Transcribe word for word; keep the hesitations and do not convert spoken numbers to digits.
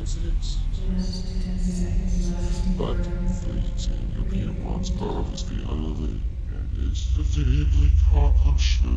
But fleeting appear once purposely early, and is the deeply accomplishment.